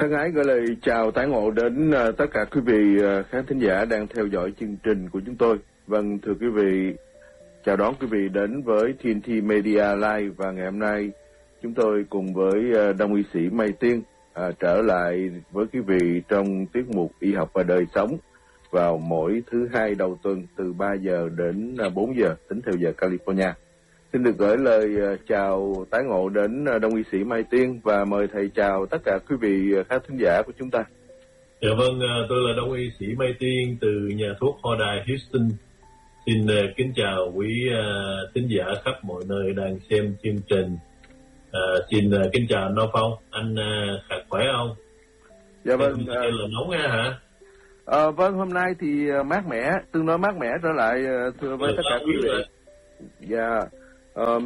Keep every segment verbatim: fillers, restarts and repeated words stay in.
Thân ái gửi lời chào tái ngộ đến uh, tất cả quý vị uh, khán thính giả đang theo dõi chương trình của chúng tôi. Vâng, thưa quý vị, chào đón quý vị đến với tê en tê Media Live, và ngày hôm nay chúng tôi cùng với uh, Đông y sĩ Mai Tiên uh, trở lại với quý vị trong tiết mục Y học và đời sống vào mỗi thứ hai đầu tuần từ ba giờ đến uh, bốn giờ tính theo giờ California. Xin được gửi lời uh, chào tái ngộ đến uh, Đông y sĩ Mai Tiên và mời thầy chào tất cả quý vị uh, khán thính giả của chúng ta. Dạ vâng, tôi là Đông y sĩ Mai Tiên từ nhà thuốc Hoa Đà Houston. Xin uh, kính chào quý uh, thính giả khắp mọi nơi đang xem chương trình. Uh, xin uh, kính chào anh Đô Phong, anh uh, khỏe khỏe không? Dạ vâng. Uh, là nóng ha hả? À, vâng, hôm nay thì mát mẻ, tương đối mát mẻ trở lại thưa với ừ, tất cả quý vị. Dạ. Um,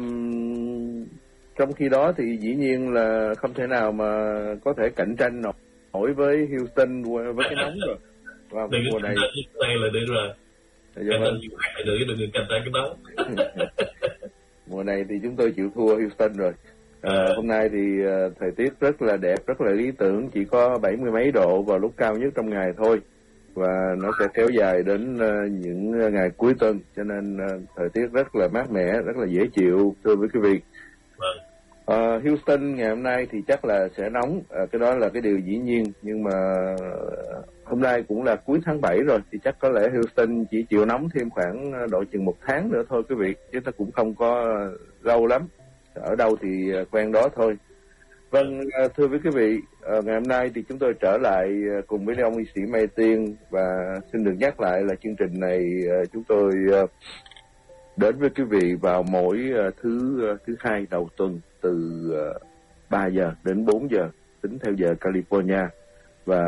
trong khi đó thì dĩ nhiên là không thể nào mà có thể cạnh tranh nổi với Houston với cái nóng rồi. Và mùa này này là được rồi. Dạ vâng. Đừng cạnh tranh cái nóng. Mùa này thì chúng tôi chịu thua Houston rồi. À, à. Hôm nay thì uh, thời tiết rất là đẹp, rất là lý tưởng, chỉ có bảy mươi mấy độ vào lúc cao nhất trong ngày thôi, và nó sẽ kéo dài đến uh, những ngày cuối tuần, cho nên uh, thời tiết rất là mát mẻ, rất là dễ chịu thưa với quý vị. Uh, Houston ngày hôm nay thì chắc là sẽ nóng, uh, cái đó là cái điều dĩ nhiên, nhưng mà uh, hôm nay cũng là cuối tháng bảy rồi, thì chắc có lẽ Houston chỉ chịu nóng thêm khoảng độ chừng một tháng nữa thôi quý vị, chứ nó cũng không có lâu lắm, ở đâu thì quen đó thôi. Vâng, thưa với quý vị, ngày hôm nay thì chúng tôi trở lại cùng với ông y sĩ Mai Tiên, và xin được nhắc lại là chương trình này chúng tôi đến với quý vị vào mỗi thứ thứ hai đầu tuần từ ba giờ đến bốn giờ tính theo giờ California, và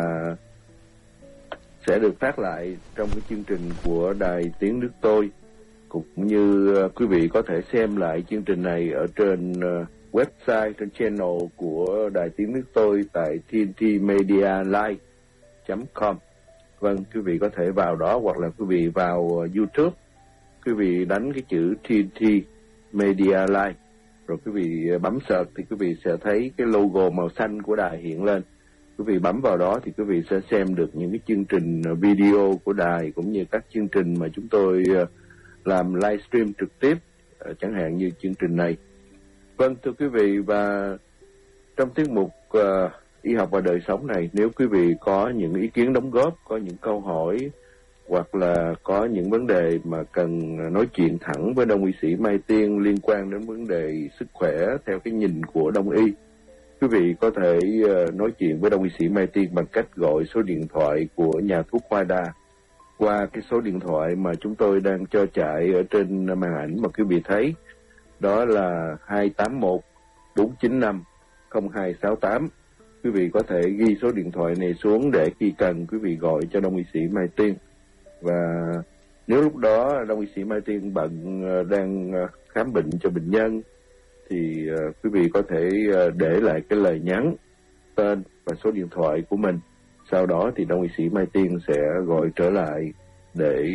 sẽ được phát lại trong cái chương trình của Đài Tiếng Nước Tôi, cũng như quý vị có thể xem lại chương trình này ở trên website, trên channel của Đài Tiếng Nước Tôi tại tê en tê media live chấm com. Vâng, quý vị có thể vào đó, hoặc là quý vị vào YouTube, quý vị đánh cái chữ tê en tê Media Live, rồi quý vị bấm search thì quý vị sẽ thấy cái logo màu xanh của đài hiện lên. Quý vị bấm vào đó thì quý vị sẽ xem được những cái chương trình video của đài, cũng như các chương trình mà chúng tôi làm livestream trực tiếp, chẳng hạn như chương trình này. Vâng, thưa quý vị, và trong tiết mục uh, Y học và đời sống này, nếu quý vị có những ý kiến đóng góp, có những câu hỏi, hoặc là có những vấn đề mà cần nói chuyện thẳng với Đông y sĩ Mai Tiên liên quan đến vấn đề sức khỏe theo cái nhìn của Đông y, quý vị có thể uh, nói chuyện với Đông y sĩ Mai Tiên bằng cách gọi số điện thoại của nhà thuốc Hoa Đà qua cái số điện thoại mà chúng tôi đang cho chạy ở trên màn ảnh mà quý vị thấy. Đó là hai tám một bốn chín năm không hai sáu tám. Quý vị có thể ghi số điện thoại này xuống để khi cần quý vị gọi cho Đông y sĩ Mai Tiên. Và nếu lúc đó Đông y sĩ Mai Tiên bận đang khám bệnh cho bệnh nhân, thì quý vị có thể để lại cái lời nhắn, tên và số điện thoại của mình. Sau đó thì Đông y sĩ Mai Tiên sẽ gọi trở lại để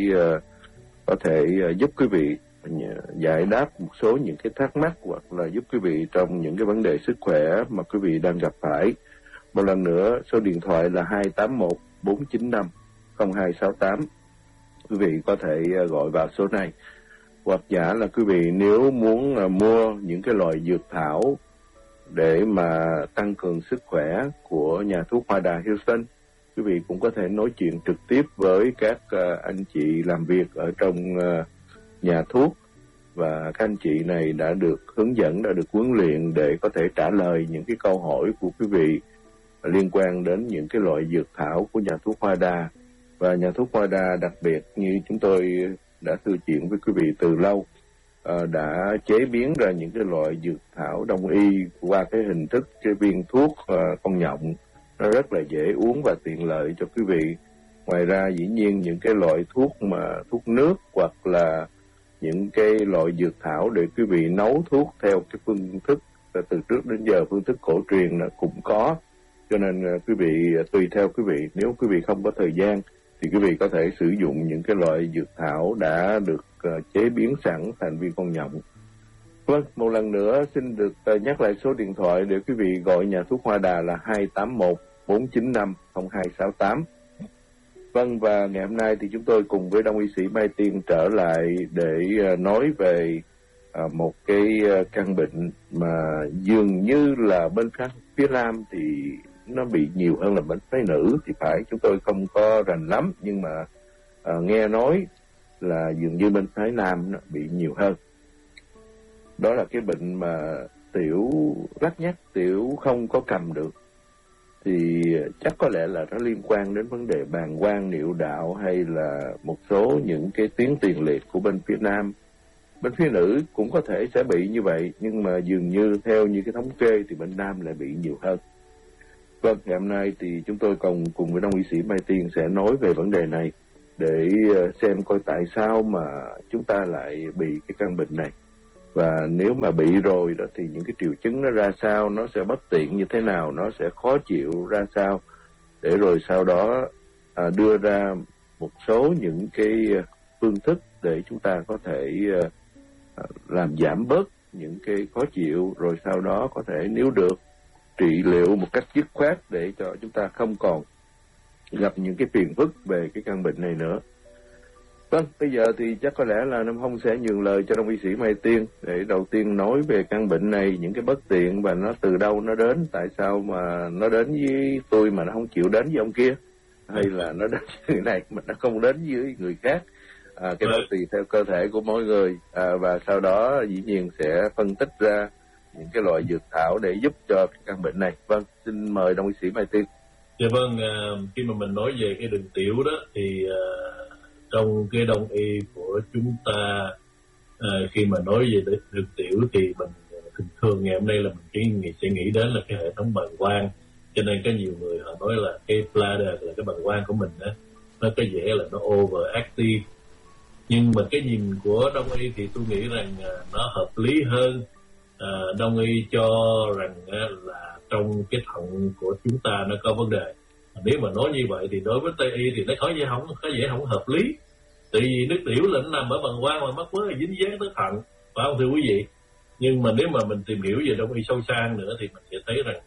có thể giúp quý vị giải đáp một số những cái thắc mắc, hoặc là giúp quý vị trong những cái vấn đề sức khỏe mà quý vị đang gặp phải. Một lần nữa, số điện thoại là hai tám một bốn chín năm không hai sáu tám. Quý vị có thể gọi vào số này. Hoặc giả là quý vị nếu muốn mua những cái loại dược thảo để mà tăng cường sức khỏe của nhà thuốc Hoa Đà Houston, quý vị cũng có thể nói chuyện trực tiếp với các anh chị làm việc ở trong nhà thuốc, và các anh chị này đã được hướng dẫn, đã được huấn luyện để có thể trả lời những cái câu hỏi của quý vị liên quan đến những cái loại dược thảo của nhà thuốc Hoa Đà. Và nhà thuốc Hoa Đà đặc biệt, như chúng tôi đã thưa chuyện với quý vị từ lâu, đã chế biến ra những cái loại dược thảo đông y qua cái hình thức cái viên thuốc con nhộng, nó rất là dễ uống và tiện lợi cho quý vị. Ngoài ra dĩ nhiên những cái loại thuốc mà thuốc nước, hoặc là những cái loại dược thảo để quý vị nấu thuốc theo cái phương thức từ trước đến giờ, phương thức cổ truyền là cũng có. Cho nên quý vị tùy theo quý vị, nếu quý vị không có thời gian thì quý vị có thể sử dụng những cái loại dược thảo đã được chế biến sẵn thành viên con nhộng. Vâng, một lần nữa xin được nhắc lại số điện thoại để quý vị gọi nhà thuốc Hoa Đà là hai tám một bốn chín năm không hai sáu tám. Vâng, và ngày hôm nay thì chúng tôi cùng với Đông y sĩ Mai Tiên trở lại để nói về uh, một cái uh, căn bệnh mà dường như là bên phía nam thì nó bị nhiều hơn là bên phái nữ thì phải, chúng tôi không có rành lắm, nhưng mà uh, nghe nói là dường như bên phái nam nó bị nhiều hơn. Đó là cái bệnh mà tiểu lắt nhắt, tiểu không có cầm được. Thì chắc có lẽ là nó liên quan đến vấn đề bàng quang, niệu đạo hay là một số những cái tuyến tiền liệt của bên phía nam. Bên phía nữ cũng có thể sẽ bị như vậy, nhưng mà dường như theo như cái thống kê thì bên nam lại bị nhiều hơn. Vâng, ngày hôm nay thì chúng tôi cùng cùng với Đông y sĩ Mai Tiên sẽ nói về vấn đề này để xem coi tại sao mà chúng ta lại bị cái căn bệnh này. Và nếu mà bị rồi đó thì những cái triệu chứng nó ra sao, nó sẽ bất tiện như thế nào, nó sẽ khó chịu ra sao, để rồi sau đó à, đưa ra một số những cái phương thức để chúng ta có thể à, làm giảm bớt những cái khó chịu, rồi sau đó có thể nếu được trị liệu một cách dứt khoát để cho chúng ta không còn gặp những cái phiền phức về cái căn bệnh này nữa. Vâng, bây giờ thì chắc có lẽ là Nam Hồng sẽ nhường lời cho Đông y sĩ Mai Tiên để đầu tiên nói về căn bệnh này, những cái bất tiện và nó từ đâu nó đến, tại sao mà nó đến với tôi mà nó không chịu đến với ông kia, hay là nó đến với người này mà nó không đến với người khác. À, cái đó tùy theo cơ thể của mỗi người, à, và sau đó dĩ nhiên sẽ phân tích ra những cái loại dược thảo để giúp cho cái căn bệnh này. Vâng, xin mời Đông y sĩ Mai Tiên. Dạ vâng, à, khi mà mình nói về cái đường tiểu đó thì à, trong cái đông y của chúng ta à, khi mà nói về đường tiểu thì mình thường thường ngày hôm nay là mình chỉ nghĩ, sẽ nghĩ đến là cái hệ thống bàng quang, cho nên có nhiều người họ nói là cái bladder là cái bàng quang của mình đó, nó có vẻ là nó overactive. Nhưng mà cái nhìn của đông y thì tôi nghĩ rằng à, nó hợp lý hơn. à, đông y cho rằng à, là trong cái thận của chúng ta nó có vấn đề. Nếu mà nói như vậy thì đối với Tây y thì nó có vẻ không có vẻ không hợp lý. Tại vì nước tiểu là nó nằm ở bàng quang mà mắc mới là dính dáng tới thận, phải không thưa quý vị? Nhưng mà nếu mà mình tìm hiểu về đông y sâu xa nữa thì mình sẽ thấy rằng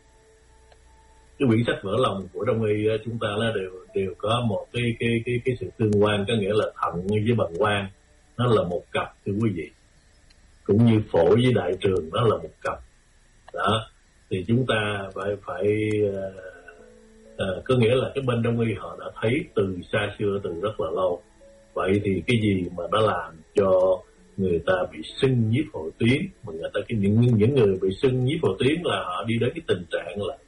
cái quyển sách vỡ lòng của đông y chúng ta là đều đều có một cái cái cái cái sự tương quan, có nghĩa là thận với bàng quang nó là một cặp thưa quý vị, cũng như phổi với đại trường nó là một cặp đó. Thì chúng ta phải phải uh, uh, có nghĩa là cái bên đông y họ đã thấy từ xa xưa, từ rất là lâu. Vậy thì cái gì mà nó làm cho người ta bị sưng nhiếp hội tuyến, mà người ta cái những những người bị sưng nhiếp hội tuyến là họ đi đến cái tình trạng là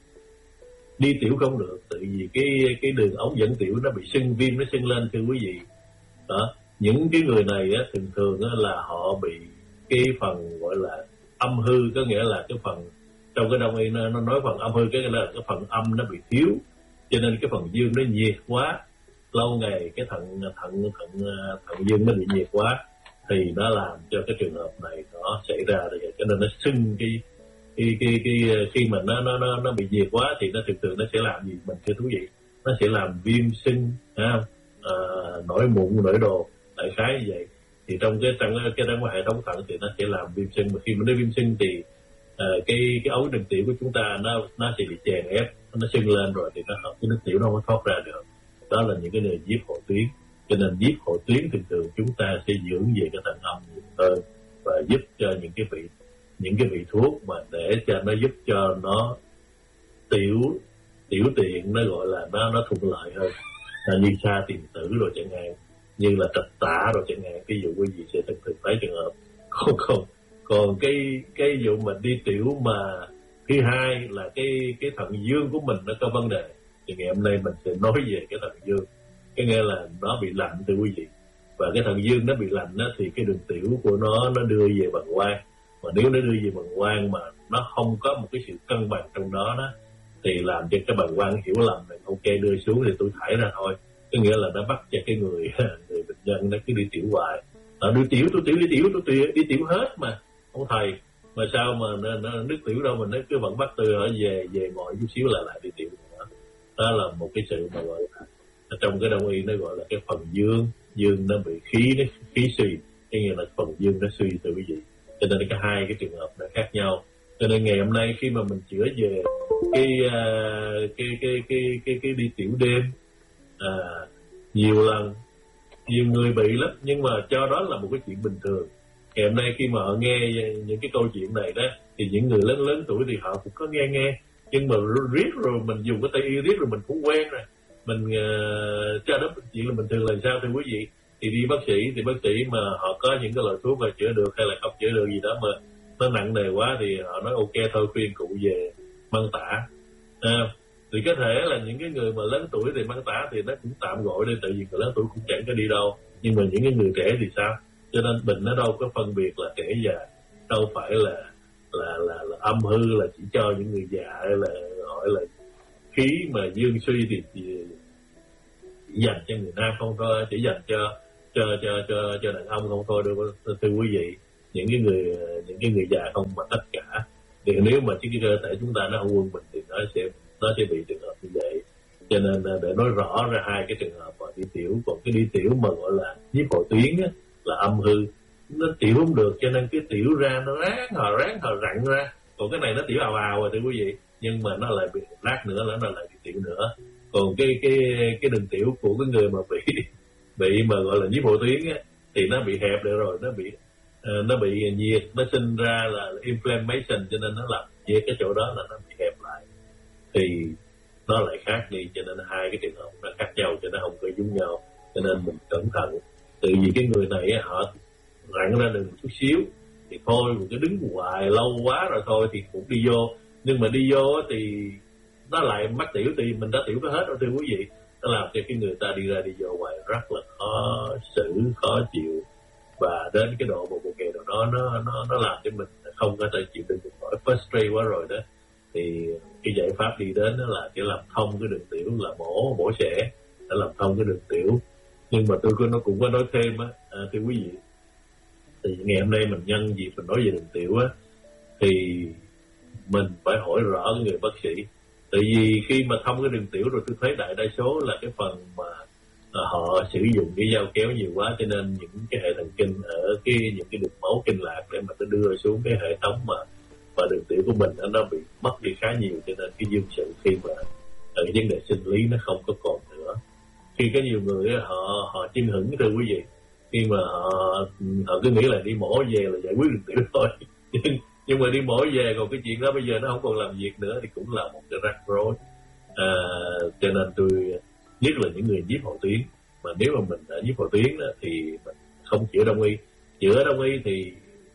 đi tiểu không được, tự vì cái cái đường ống dẫn tiểu nó bị sưng, viêm nó sưng lên thưa quý vị. Đó, những cái người này á, thường thường á, là họ bị cái phần gọi là âm hư, có nghĩa là cái phần trong cái đông y nó, nó nói phần âm hư, cái là cái phần âm nó bị thiếu, cho nên cái phần dương nó nhiệt quá, lâu ngày cái thận thận thận thận dương nó bị nhiệt quá thì nó làm cho cái trường hợp này nó xảy ra rồi, cho nên nó sưng cái cái cái cái khi mà nó nó nó nó bị nhiệt quá thì nó thường thường nó sẽ làm gì mình thưa thú vị, nó sẽ làm viêm sưng, thấy không? À, nổi mụn nổi đồ, đại khái như vậy. Thì trong cái trong cái, cái trong hệ thống thận thì nó sẽ làm viêm sưng, mà khi mà nó viêm sưng thì à, cái cái ống đường tiểu của chúng ta nó nó sẽ bị chèn ép, nó sưng lên rồi thì nó cái nước tiểu nó không có thoát ra được. Đó là những cái nền nhiếp hội tuyến, cho nên nhiếp hội tuyến thường thường chúng ta sẽ dưỡng về cái thận âm nhiều hơn và giúp cho những cái vị những cái vị thuốc mà để cho nó giúp cho nó tiểu tiểu tiện, nó gọi là nó nó thuận lợi hơn, là như sa tiền tử rồi chẳng hạn, như là trạch tả rồi chẳng hạn. Ví dụ quý vị sẽ từng từng thấy trường hợp. Còn còn còn cái cái vụ mình đi tiểu mà thứ hai là cái cái thận dương của mình nó có vấn đề, thì ngày hôm nay mình sẽ nói về cái thận dương, cái nghĩa là nó bị lạnh thưa quý vị. Và cái thận dương nó bị lạnh đó, thì cái đường tiểu của nó nó đưa về bàng quang, mà nếu nó đưa về bàng quang mà nó không có một cái sự cân bằng trong đó đó thì làm cho cái bàng quang hiểu lầm là ok đưa xuống thì tôi thải ra thôi, có nghĩa là nó bắt cho cái người người bệnh nhân nó cứ đi tiểu hoài. Nó đi tiểu tôi tiểu đi tiểu tôi tiểu đi tiểu hết mà ông thầy, mà sao mà nó, nó, nước tiểu đâu mà nó cứ vẫn bắt tôi ở về về ngồi chút xíu là lại đi tiểu nữa. Đó là một cái sự mà gọi là trong cái đông y nó gọi là cái phần dương dương nó bị khí nó khí suy, cái nghĩa là phần dương nó suy từ quý vị, cho nên cái hai cái trường hợp nó khác nhau. Cho nên ngày hôm nay khi mà mình chữa về cái uh, cái, cái cái cái cái đi tiểu đêm uh, nhiều lần, nhiều người bị lắm, nhưng mà cho đó là một cái chuyện bình thường. Ngày hôm nay khi mà họ nghe những cái câu chuyện này đó, thì những người lớn lớn tuổi thì họ cũng có nghe nghe, nhưng mà riết rồi mình dùng cái Tây y riết rồi mình cũng quen rồi, mình uh, cho đó chuyện là bình thường là sao thưa quý vị. Thì đi bác sĩ thì bác sĩ mà họ có những cái loại thuốc mà chữa được hay là không chữa được gì đó mà nó nặng nề quá thì họ nói ok thôi khuyên cụ về Măng Tả. À, thì có thể là những cái người mà lớn tuổi thì Măng Tả thì nó cũng tạm gọi đi, tại vì người lớn tuổi cũng chẳng có đi đâu, nhưng mà những cái người trẻ thì sao? Cho nên bệnh nó đâu có phân biệt là trẻ già, đâu phải là là là, là âm hư là chỉ cho những người già, hay là gọi là khí mà dương suy thì, thì chỉ dành cho người nam không thôi, chỉ dành cho cho cho cho cho đàn ông không thôi đâu thưa quý vị. Những cái người những cái người già không mà tất cả. Thì nếu mà cái cơ thể chúng ta nó không quân bình thì nó sẽ nó sẽ bị trường hợp như vậy. Cho nên để nói rõ ra hai cái trường hợp mà đi tiểu, còn cái đi tiểu mà gọi là nhiếp hội tuyến á, là âm hư, nó tiểu không được, cho nên cái tiểu ra nó ráng hờ ráng hờ rặn ra, còn cái này nó tiểu ào ào rồi thưa quý vị, nhưng mà nó lại bị lát nữa là nó lại bị tiểu nữa. Còn cái cái cái đường tiểu của cái người mà bị bị mà gọi là nhiếp hội tuyến á, thì nó bị hẹp được rồi, nó bị uh, nó bị nhiệt, nó sinh ra là inflammation, cho nên nó làm nhiệt cái chỗ đó là nó bị hẹp lại, thì nó lại khác đi. Cho nên hai cái trường hợp nó khác nhau, cho nó không có giống nhau, cho nên mình cẩn thận. Tự vì cái người này họ rặn ra được một chút xíu thì thôi, một cái đứng hoài lâu quá rồi thôi thì cũng đi vô, nhưng mà đi vô thì nó lại mắc tiểu, thì mình đã tiểu có hết rồi thưa quý vị. Nó làm cho cái người ta đi ra đi vô hoài rất là khó xử, khó chịu, và đến cái độ một một ngày nào đó nó nó nó làm cho mình không có thể chịu đựng được nổi, frustrate quá rồi đó, thì cái giải pháp đi đến đó là chỉ làm thông cái đường tiểu, là mổ mổ xẻ để làm thông cái đường tiểu. Nhưng mà tôi nó cũng có nói thêm á, à, thưa quý vị, thì ngày hôm nay mình nhân dịp mình nói về đường tiểu á, thì mình phải hỏi rõ người bác sĩ. Tại vì khi mà thông cái đường tiểu rồi, tôi thấy đại đa số là cái phần mà à, họ sử dụng cái dao kéo nhiều quá, cho nên những cái hệ thần kinh ở cái những cái đường máu kinh lạc để mà nó đưa xuống cái hệ thống mà và đường tiểu của mình nó bị mất đi khá nhiều, cho nên cái dương sự khi mà ở cái vấn đề sinh lý nó không có còn nữa. Khi có nhiều người họ họ chưng hửng thưa quý vị, khi mà họ họ cứ nghĩ là đi mổ về là giải quyết đường tiểu thôi, nhưng, nhưng mà đi mổ về còn cái chuyện đó bây giờ nó không còn làm việc nữa thì cũng là một cái rắc rối. À, cho nên tôi nhất là những người nhiếp hội tuyến, mà nếu mà mình đã nhiếp hội tuyến đó, thì mình không chữa đông y. Chữa đông y thì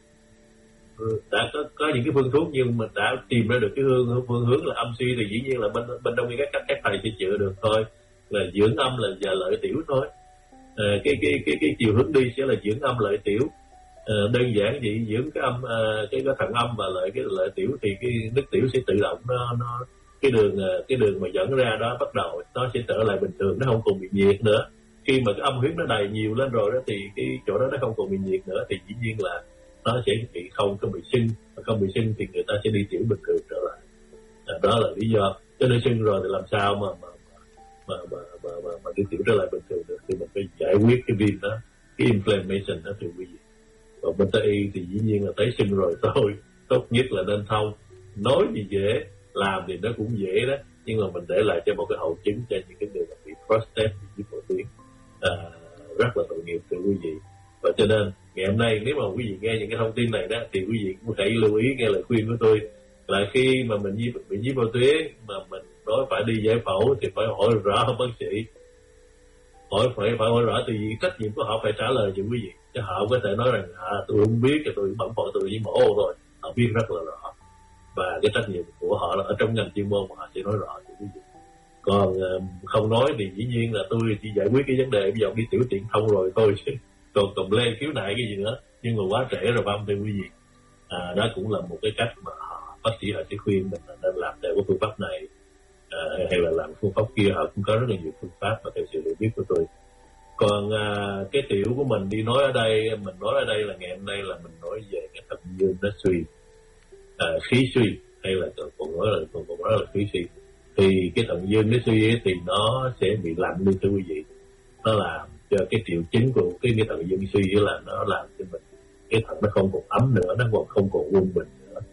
đã có, có những cái phương thuốc, nhưng mà đã tìm ra được cái phương, phương hướng là âm suy thì dĩ nhiên là bên bên đông y các các, các thầy sẽ chữa được thôi, là dưỡng âm là và lợi tiểu thôi. À, cái cái cái cái chiều hướng đi sẽ là dưỡng âm lợi tiểu. À, đơn giản vậy, dưỡng cái âm à, cái cái thận âm và lợi cái lợi tiểu thì cái nước tiểu sẽ tự động nó nó cái đường cái đường mà dẫn ra đó bắt đầu nó sẽ trở lại bình thường, nó không còn bị nhiệt nữa. Khi mà cái âm huyết nó đầy nhiều lên rồi đó thì cái chỗ đó nó không còn bị nhiệt nữa, thì dĩ nhiên là nó sẽ bị không có bị sưng, mà không bị sưng thì người ta sẽ đi tiểu bình thường trở lại. À, đó là lý do. Cho nên sưng rồi thì làm sao mà mà mà mà mà, mà, mà đi tiểu trở lại bình thường được, thì mình phải giải quyết cái viêm đó, cái inflammation đó thưa quý vị. Còn bên Tây y thì dĩ nhiên là thấy sưng rồi thôi, tốt nhất là nên thông. Nói thì dễ, làm thì nó cũng dễ đó, nhưng mà mình để lại cho một cái hậu chứng cho những cái người bị prostate, bị nhiếp hội tuyến, à, rất là tội nghiệp thưa quý vị. Và cho nên ngày hôm nay nếu mà quý vị nghe những cái thông tin này đó, thì quý vị cũng hãy lưu ý nghe lời khuyên của tôi, là khi mà mình bị nhiếp hội tuyến mà mình nói phải đi giải phẫu thì phải hỏi rõ bác sĩ, hỏi phải phải hỏi rõ, thì trách nhiệm của họ phải trả lời cho quý vị, chứ họ không có thể nói rằng à, tôi không biết, tôi bẩm phổi tôi với mổ rồi. Họ biết rất là rõ, và cái trách nhiệm của họ là ở trong ngành chuyên môn mà họ sẽ nói rõ cho quý vị. Còn uh, không nói thì dĩ nhiên là tôi chỉ giải quyết cái vấn đề bây giờ đi tiểu tiện thông rồi thôi, chứ còn còn lên khiếu nại cái gì nữa, nhưng mà quá trễ rồi phải không thưa quý vị. À, đó cũng là một cái cách mà họ, bác sĩ họ sẽ khuyên mình là nên làm theo cái phương pháp này, à, hay là làm phương pháp kia. Họ cũng có rất là nhiều phương pháp mà theo sự hiểu biết của tôi. Còn à, cái tiểu của mình đi nói ở đây, mình nói ở đây là ngày hôm nay là mình nói về cái thận dương nó suy, à, khí suy, hay là còn nói là còn còn nói là khí suy. Thì cái thận dương nó suy ấy, thì nó sẽ bị lạnh đi thưa quý vị. Nó làm cho cái triệu chứng của cái, cái thận dương suy là nó làm cho mình cái thận nó không còn ấm nữa, nó còn không còn quân bình nữa.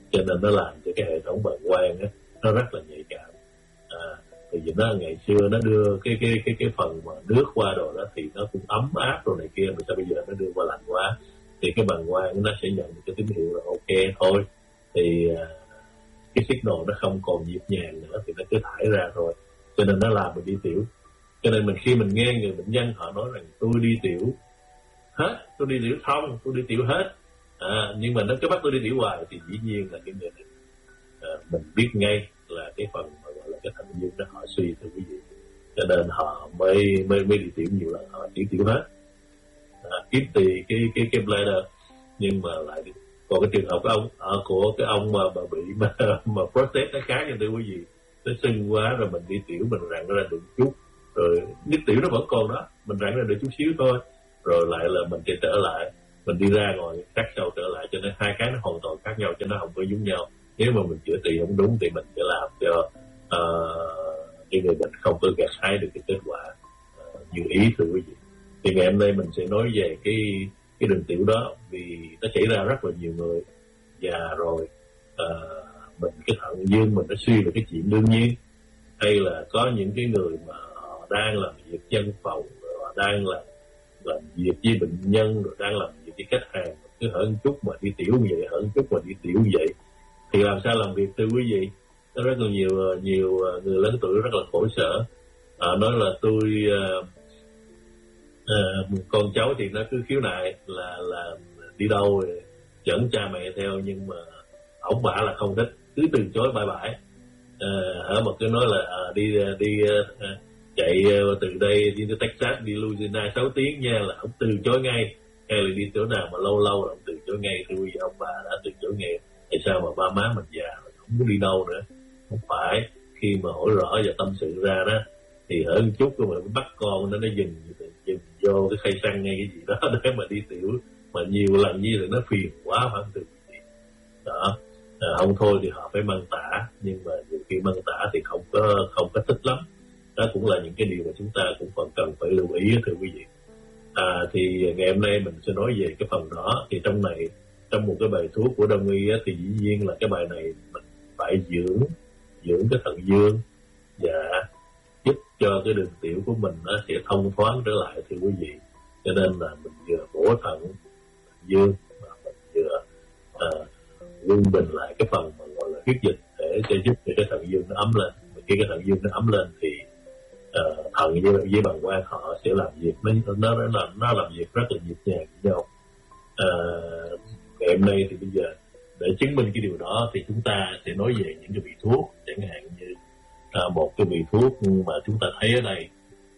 cho nên nó làm cho cái hệ thống bàng quang á nó rất là nhạy cảm. À, thì vì nó ngày xưa nó đưa cái cái cái cái phần mà nước qua rồi đó thì nó cũng ấm áp rồi này kia, mà sao bây giờ nó đưa qua lạnh quá thì cái bàng quang nó sẽ nhận được cái tín hiệu là ok thôi, thì uh, cái signal nó không còn nhịp nhàng nữa thì nó cứ thải ra rồi, cho nên nó làm mình đi tiểu. Cho nên mình khi mình nghe người bệnh nhân họ nói rằng tôi đi tiểu hết, tôi đi tiểu thông, tôi đi tiểu hết, à, nhưng mà nó cứ bắt tôi đi tiểu hoài thì dĩ nhiên là cái người này à, mình biết ngay là cái phần mà gọi là cái thận dương đó họ suy, thưa quý vị, cho nên họ mới mới mới đi tiểu nhiều lần, họ chỉ tiểu hết, à, kiếm tì cái cái cái bladder. Nhưng mà lại còn cái trường hợp của ông à, của cái ông mà, mà bị mà, mà prostate nó khác, như thưa quý vị, nó sưng quá rồi mình đi tiểu mình rặn ra được chút, rồi nước tiểu nó vẫn còn đó, mình rặn ra được chút xíu thôi, rồi lại là mình sẽ trở lại, mình đi ra ngoài cắt sâu trở lại, cho nên hai cái nó hoàn toàn khác nhau, cho nó không có giống nhau. Nếu mà mình chữa trị không đúng thì mình sẽ làm cho uh, cái người bệnh không có gặt hái được cái kết quả uh, như ý, thưa quý vị. Thì ngày hôm nay mình sẽ nói về cái cái đường tiểu đó, vì nó xảy ra rất là nhiều người, và rồi uh, mình cái thận dương mình nó suy là cái chuyện đương nhiên, hay là có những cái người mà họ đang làm việc văn phòng, họ đang làm làm việc với bệnh nhân, rồi đang làm việc với khách hàng, cứ hở chút mà đi tiểu như vậy, hở chút mà đi tiểu như vậy, thì làm sao làm việc, thưa quý vị? Nó rất là nhiều nhiều người lớn tuổi rất là khổ sở. À, nói là tôi uh, uh, con cháu thì nó cứ khiếu nại là là đi đâu dẫn cha mẹ theo, nhưng mà ổng bả là không thích, cứ từ chối bãi bãi. Hở mà cứ nói là à, đi đi uh, chạy từ đây đi tới Texas, đi Louisiana sáu tiếng nha, là ông từ chối ngay. Hay là đi chỗ nào mà lâu lâu là ông từ chối ngay, thì bây giờ ông bà đã từ chối ngay. Tại sao mà ba má mình già không muốn đi đâu nữa? Không phải, khi mà hỏi rõ và tâm sự ra đó thì hở một chút rồi mà bắt con nó nó dừng dừng vô cái khay xăng ngay cái gì đó để mà đi tiểu, mà nhiều lần như là nó phiền quá, phải không từ đó. À, không thôi thì họ phải mang tả, nhưng mà nhiều khi mang tả thì không có không có thích lắm. Đó cũng là những cái điều mà chúng ta cũng còn cần phải lưu ý, thưa quý vị. À, thì ngày hôm nay mình sẽ nói về cái phần đó. Thì trong này, trong một cái bài thuốc của Đông y á, thì dĩ nhiên là cái bài này mình phải dưỡng dưỡng cái thận dương và giúp cho cái đường tiểu của mình nó sẽ thông thoáng trở lại, thưa quý vị. Cho nên là mình vừa bổ thận dương mà mình vừa uh, quân bình lại cái phần mà gọi là huyết dịch để cho giúp cho cái thận dương nó ấm lên. Khi cái thận dương nó ấm lên thì uh, thận với, với bàng quang họ sẽ làm việc nó nó nó, nó làm việc rất là nhịp nhàng với nhau. Uh, ngày hôm nay thì bây giờ để chứng minh cái điều đó thì chúng ta sẽ nói về những cái vị thuốc, chẳng hạn như uh, một cái vị thuốc mà chúng ta thấy ở đây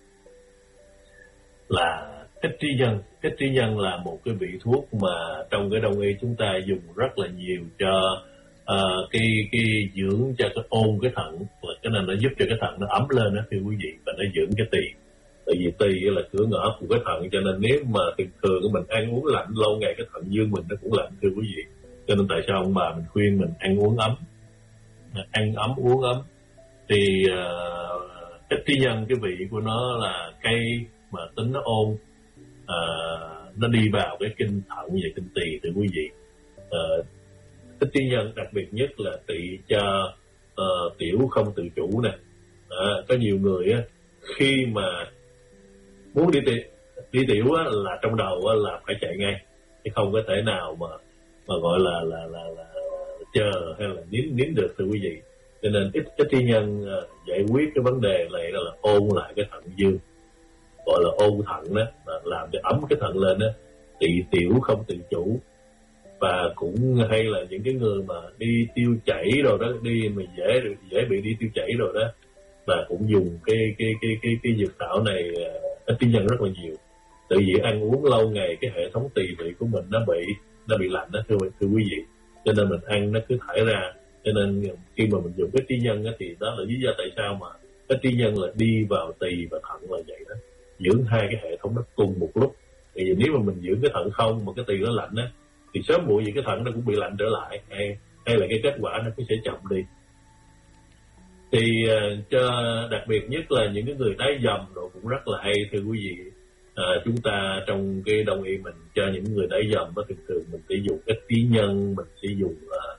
là ích trí nhân. Ích trí nhân là một cái vị thuốc mà trong cái Đông y chúng ta dùng rất là nhiều cho uh, cái cái dưỡng cho cái ôn cái thận, là cái này nó giúp cho cái thận nó ấm lên đó, thưa quý vị, và nó dưỡng cái tỳ. Tại vì tỳ là cửa ngõ của cái thận, cho nên nếu mà thường thường mình ăn uống lạnh lâu ngày cái thận dương mình nó cũng lạnh, thưa quý vị. Cho nên tại sao ông bà mình khuyên mình ăn uống ấm, ăn ấm uống ấm. Thì uh, ích trí nhân cái vị của nó là cây mà tính nó ôn, uh, nó đi vào cái kinh thận và kinh tỳ, thưa quý vị. Uh, ích trí nhân đặc biệt nhất là trị cho uh, tiểu không tự chủ nè. Uh, có nhiều người á, khi mà muốn đi tiểu, đi tiểu á, là trong đầu á, là phải chạy ngay, chứ không có thể nào mà mà gọi là là là, là chờ hay là nín nín được, thưa quý vị. Cho nên ít ích trí nhân uh, giải quyết cái vấn đề này là ôn lại cái thận dương, gọi là ôn thận đó, làm cho ấm cái thận lên đó, thì tiểu không tự chủ. Và cũng hay là những cái người mà đi tiêu chảy rồi đó, đi mà dễ dễ bị đi tiêu chảy rồi đó, và cũng dùng cái cái cái cái cái dược thảo này ích trí nhân rất là nhiều. Tự vì ăn uống lâu ngày cái hệ thống tỳ vị của mình nó bị nó bị lạnh đó, thưa thưa quý vị. Cho nên mình ăn nó cứ thải ra. Cho nên khi mà mình dùng ích trí nhân đó, thì đó là lý do tại sao mà ích trí nhân là đi vào tỳ và thận là vậy đó, dưỡng hai cái hệ thống nó cùng một lúc. Thì nếu mà mình dưỡng cái thận không mà cái tỳ nó lạnh á, thì sớm muộn gì cái thận nó cũng bị lạnh trở lại, hay hay là cái kết quả nó cũng sẽ chậm đi. Thì uh, cho đặc biệt nhất là những cái người đái dầm rồi cũng rất là hay, thưa quý vị. Uh, chúng ta trong cái Đông y mình cho những người đái dầm đó, thường thường mình sẽ dùng ích trí nhân, mình sẽ dùng uh,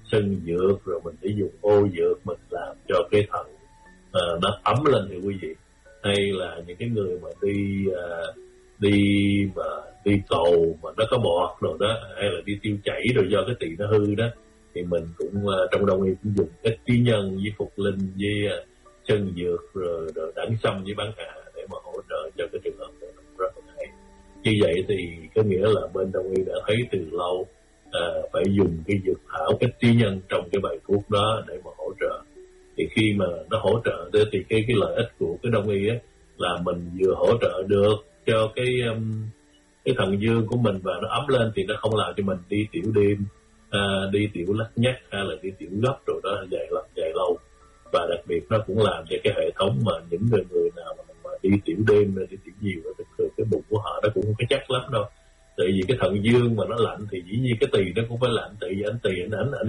sân dược, rồi mình sẽ dùng ô dược mình làm cho cái thận uh, nó ấm lên thì quý vị. Hay là những cái người mà đi uh, đi mà đi cầu mà nó có bọt rồi đó, hay là đi tiêu chảy rồi do cái tỳ nó hư đó, thì mình cũng uh, trong đông y cũng dùng ít trí nhân với phục linh với uh, chân dược rồi, rồi đẳng sâm với bán hạ để mà hỗ trợ cho cái trường hợp này rất là hay. Như vậy thì có nghĩa là bên đông y đã thấy từ lâu à, phải dùng cái dược thảo cách trí nhân trong cái bài thuốc đó để mà hỗ trợ. Thì khi mà nó hỗ trợ thì cái cái lợi ích của cái đông y á là mình vừa hỗ trợ được cho cái um, cái thần dương của mình và nó ấm lên, thì nó không làm cho mình đi tiểu đêm, à, đi tiểu lắc nhắc hay là đi tiểu gấp rồi đó dài lắm dài lâu. Và đặc biệt nó cũng làm cho cái hệ thống mà những người người nào mà, mà đi tiểu đêm đi tiểu nhiều thì cái bụng của họ nó cũng không có chắc lắm đâu. Tại vì cái thận dương mà nó lạnh thì dĩ nhiên cái tỳ nó cũng phải lạnh, tại vì anh tỳ anh ảnh ảnh